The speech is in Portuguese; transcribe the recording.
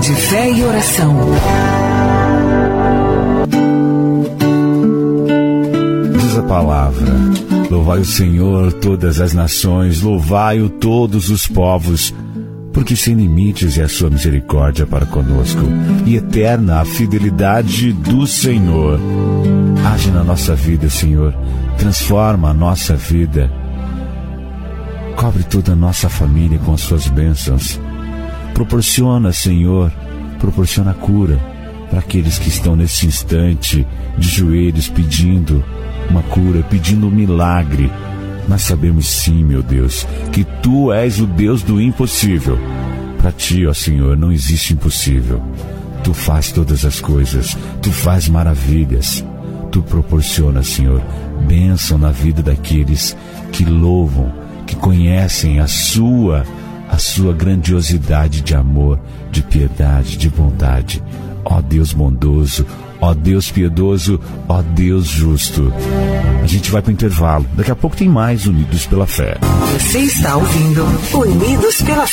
de fé e oração. Diz a palavra: louvai o Senhor todas as nações, louvai-o todos os povos, porque sem limites é a sua misericórdia para conosco, e eterna a fidelidade do Senhor. Age na nossa vida, Senhor, transforma a nossa vida, cobre toda a nossa família com as suas bênçãos. Proporciona, Senhor, proporciona cura para aqueles que estão nesse instante de joelhos pedindo uma cura, pedindo um milagre. Nós sabemos sim, meu Deus, que Tu és o Deus do impossível. Para Ti, ó Senhor, não existe impossível. Tu faz todas as coisas, Tu faz maravilhas. Tu proporciona, Senhor, bênção na vida daqueles que louvam, que conhecem a sua grandiosidade de amor, de piedade, de bondade. Ó Deus bondoso, ó Deus piedoso, ó Deus justo. A gente vai para o intervalo. Daqui a pouco tem mais Unidos pela Fé. Você está ouvindo Unidos pela Fé.